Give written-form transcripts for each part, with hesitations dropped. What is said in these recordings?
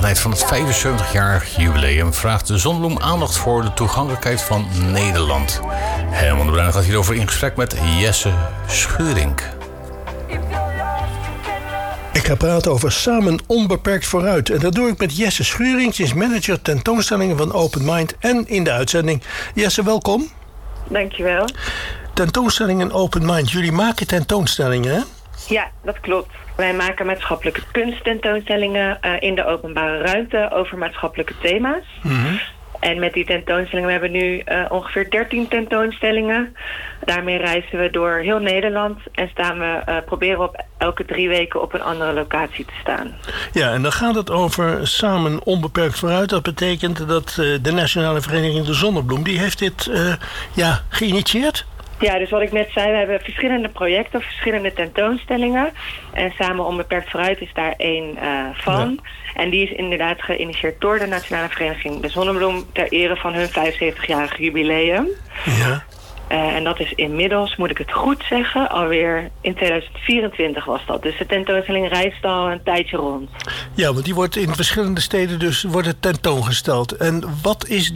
gelegenheid van het 75-jarig jubileum vraagt de Zonnebloem aandacht voor de toegankelijkheid van Nederland. Herman de Bruin gaat hierover in gesprek met Jesse Schuring. Ik ga praten over Samen Onbeperkt Vooruit. En dat doe ik met Jesse Schuring, die is manager tentoonstellingen van Open Mind en in de uitzending. Jesse, welkom. Dankjewel. Tentoonstellingen Open Mind. Jullie maken tentoonstellingen, hè? Ja, dat klopt. Wij maken maatschappelijke kunsttentoonstellingen in de openbare ruimte over maatschappelijke thema's. Mm-hmm. En met die tentoonstellingen, we hebben nu ongeveer 13 tentoonstellingen. Daarmee reizen we door heel Nederland en proberen we op elke 3 weken op een andere locatie te staan. Ja, en dan gaat het over Samen Onbeperkt Vooruit. Dat betekent dat de Nationale Vereniging De Zonnebloem, die heeft dit geïnitieerd? Ja, dus wat ik net zei, we hebben verschillende projecten, verschillende tentoonstellingen. En Samen Onbeperkt Vooruit is daar één van. Ja. En die is inderdaad geïnitieerd door de Nationale Vereniging De Zonnebloem ter ere van hun 75-jarig jubileum. Ja. En dat is inmiddels, moet ik het goed zeggen, alweer in 2024 was dat. Dus de tentoonstelling reist al een tijdje rond. Ja, want die wordt in verschillende steden dus tentoongesteld. En wat is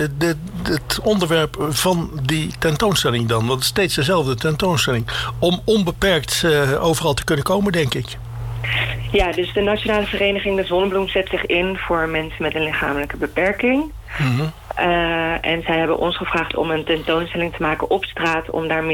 het onderwerp van die tentoonstelling dan? Want het is steeds dezelfde tentoonstelling. Om onbeperkt overal te kunnen komen, denk ik. Ja, dus de Nationale Vereniging De Zonnebloem zet zich in voor mensen met een lichamelijke beperking. Mm-hmm. En zij hebben ons gevraagd om een tentoonstelling te maken op straat om daar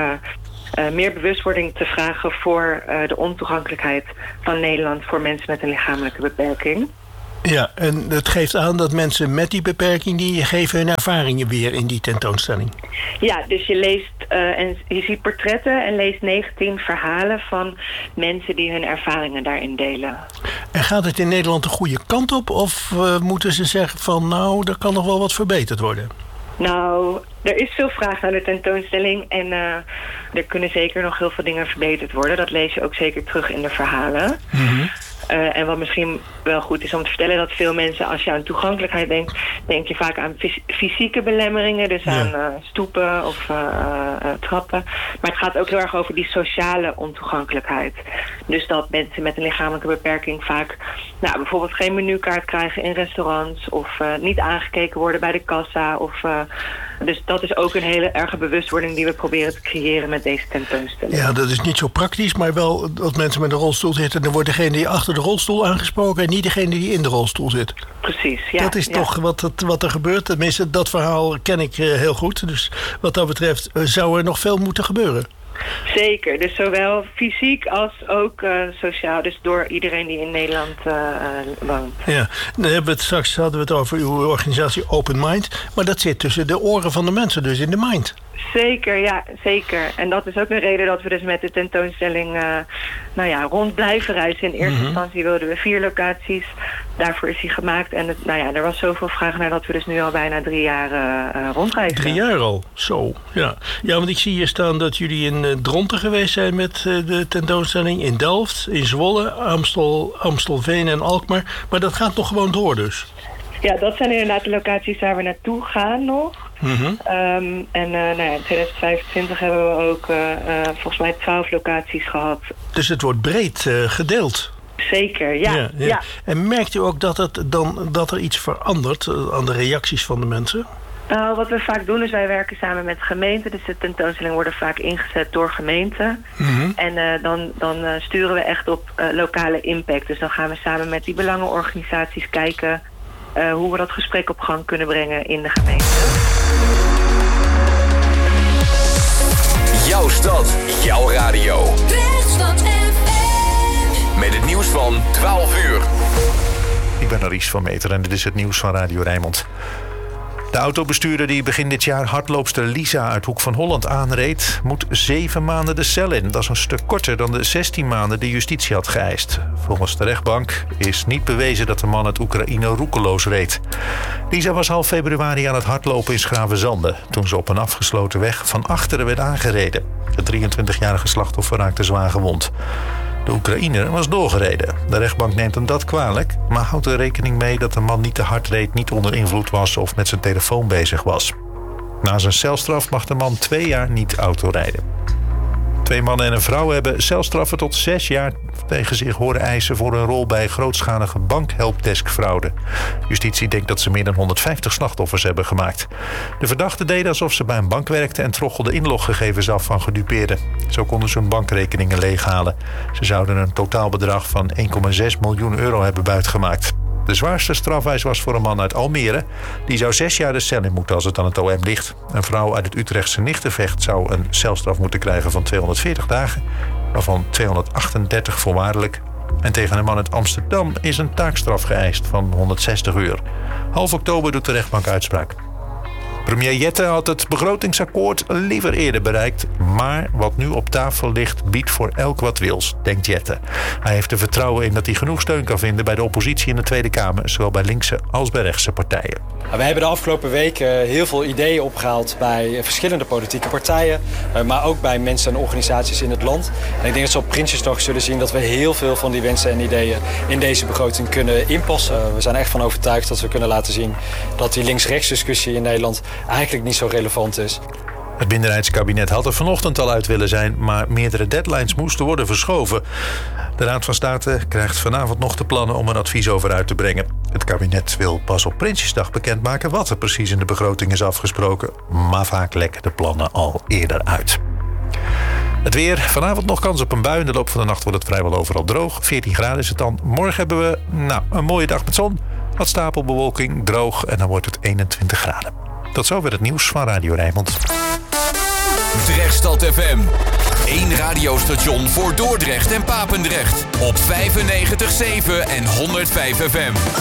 meer bewustwording te vragen voor de ontoegankelijkheid van Nederland voor mensen met een lichamelijke beperking. Ja, en het geeft aan dat mensen met die beperking, die geven hun ervaringen weer in die tentoonstelling. Ja, dus je leest en je ziet portretten en leest 19 verhalen van mensen die hun ervaringen daarin delen. En gaat het in Nederland de goede kant op? Of moeten ze zeggen van nou, er kan nog wel wat verbeterd worden? Nou, er is veel vraag naar de tentoonstelling en er kunnen zeker nog heel veel dingen verbeterd worden. Dat lees je ook zeker terug in de verhalen. Mm-hmm. En wat misschien wel goed is om te vertellen, dat veel mensen, als je aan toegankelijkheid denkt, denk je vaak aan fysieke belemmeringen, dus aan stoepen of trappen. Maar het gaat ook heel erg over die sociale ontoegankelijkheid. Dus dat mensen met een lichamelijke beperking vaak bijvoorbeeld geen menukaart krijgen in restaurants of niet aangekeken worden bij de kassa. Dus dat is ook een hele erge bewustwording die we proberen te creëren met deze tentoonstelling. Ja, dat is niet zo praktisch, maar wel dat mensen met een rolstoel zitten, dan wordt degene die achter de rolstoel aangesproken en niet degene die in de rolstoel zit. Precies, ja. Dat is toch wat er gebeurt. Tenminste, dat verhaal ken ik heel goed. Dus wat dat betreft zou er nog veel moeten gebeuren. Zeker, dus zowel fysiek als ook sociaal. Dus door iedereen die in Nederland woont. Ja, straks hadden we het over uw organisatie Open Mind. Maar dat zit tussen de oren van de mensen, dus in de mind. Zeker, ja, zeker. En dat is ook een reden dat we dus met de tentoonstelling rond blijven reizen. In eerste instantie wilden we 4 locaties. Daarvoor is hij gemaakt. En er was zoveel vraag naar dat we dus nu al bijna 3 jaar rondreizen. 3 jaar al? Zo, ja. Ja, want ik zie hier staan dat jullie in Dronten geweest zijn met de tentoonstelling. In Delft, in Zwolle, Amstelveen en Alkmaar. Maar dat gaat nog gewoon door dus? Ja, dat zijn inderdaad de locaties waar we naartoe gaan nog. Mm-hmm. In 2025 hebben we ook volgens mij 12 locaties gehad. Dus het wordt breed gedeeld? Zeker, ja. En merkt u ook dat er iets verandert aan de reacties van de mensen? Nou, wat we vaak doen is wij werken samen met gemeenten. Dus de tentoonstellingen worden vaak ingezet door gemeenten. Mm-hmm. En dan sturen we echt op lokale impact. Dus dan gaan we samen met die belangenorganisaties kijken hoe we dat gesprek op gang kunnen brengen in de gemeente. Jouw stad, jouw radio. Westland FM. Met het nieuws van 12 uur. Ik ben Aries van Meter en dit is het nieuws van Radio Rijnmond. De autobestuurder die begin dit jaar hardloopster Lisa uit Hoek van Holland aanreed, moet 7 maanden de cel in. Dat is een stuk korter dan de 16 maanden die justitie had geëist. Volgens de rechtbank is niet bewezen dat de man uit Oekraïne roekeloos reed. Lisa was half februari aan het hardlopen in Schravenzande toen ze op een afgesloten weg van achteren werd aangereden. Het 23-jarige slachtoffer raakte zwaar gewond. De Oekraïner was doorgereden. De rechtbank neemt hem dat kwalijk, maar houdt er rekening mee dat de man niet te hard reed, niet onder invloed was of met zijn telefoon bezig was. Na zijn celstraf mag de man 2 jaar niet autorijden. 2 mannen en een vrouw hebben celstraffen tot 6 jaar tegen zich horen eisen voor een rol bij grootschalige bankhelpdeskfraude. Justitie denkt dat ze meer dan 150 slachtoffers hebben gemaakt. De verdachten deden alsof ze bij een bank werkten en trochelden inloggegevens af van gedupeerden. Zo konden ze hun bankrekeningen leeghalen. Ze zouden een totaalbedrag van 1,6 miljoen euro hebben buitgemaakt. De zwaarste strafeis was voor een man uit Almere. Die zou 6 jaar de cel in moeten als het aan het OM ligt. Een vrouw uit het Utrechtse Nichtenvecht zou een celstraf moeten krijgen van 240 dagen... waarvan 238 voorwaardelijk. En tegen een man uit Amsterdam is een taakstraf geëist van 160 uur. Half oktober doet de rechtbank uitspraak. Premier Jette had het begrotingsakkoord liever eerder bereikt. Maar wat nu op tafel ligt, biedt voor elk wat wils, denkt Jette. Hij heeft er vertrouwen in dat hij genoeg steun kan vinden bij de oppositie in de Tweede Kamer, zowel bij linkse als bij rechtse partijen. We hebben de afgelopen weken heel veel ideeën opgehaald bij verschillende politieke partijen, maar ook bij mensen en organisaties in het land. En ik denk dat ze op Prinsjesdag zullen zien dat we heel veel van die wensen en ideeën in deze begroting kunnen inpassen. We zijn echt van overtuigd dat we kunnen laten zien dat die links-rechts discussie in Nederland eigenlijk niet zo relevant is. Het minderheidskabinet had er vanochtend al uit willen zijn, maar meerdere deadlines moesten worden verschoven. De Raad van State krijgt vanavond nog de plannen om een advies over uit te brengen. Het kabinet wil pas op Prinsjesdag bekendmaken wat er precies in de begroting is afgesproken, maar vaak lekken de plannen al eerder uit. Het weer. Vanavond nog kans op een bui. In de loop van de nacht wordt het vrijwel overal droog. 14 graden is het dan. Morgen hebben we een mooie dag met zon. Wat stapelbewolking, droog en dan wordt het 21 graden. Tot zover het nieuws van Radio Rijnmond. Drechtstad FM. 1 radiostation voor Dordrecht en Papendrecht. Op 95.7 en 105 FM.